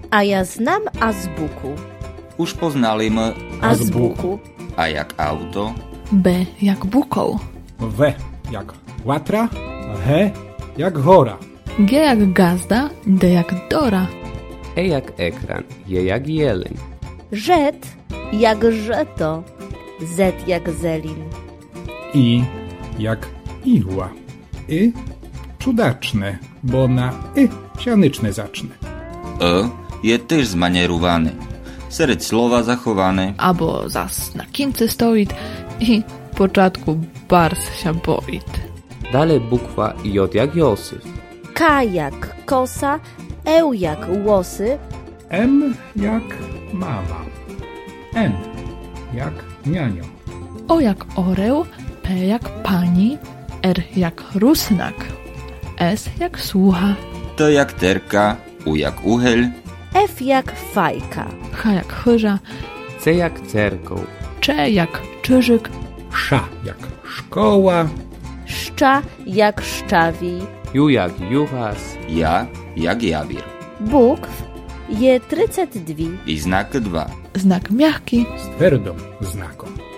A ja znam azbuku. Už poznaliśmy Azbuku. A jak auto, B jak bukoł, W jak łatra, G jak gora, G jak gazda, D jak dora, E jak ekran, J jak jeleń, Rzet jak żeto. Z jak zelin. I jak igła, cudaczne, bo na sianyczne zacznę. je też zmanierowany. Serед słowa zachowane. albo zas na kince stoit i w początku bars się boit. dalej bukwa J jak Józef, K jak kosa. Jak łosy. M jak mama, N jak nianio, O jak oreł, P jak pani, R jak rusnak, S jak słucha, T jak terka, U jak uchel, F jak fajka. H jak chyża, C jak cerkoł, Cze jak czyżyk, Sz jak szkoła, Szcza jak szczawij. Ju jak juchas, ja jak jawir. Bukw je 32. I znak 2. znak miachki, z twardą znaką.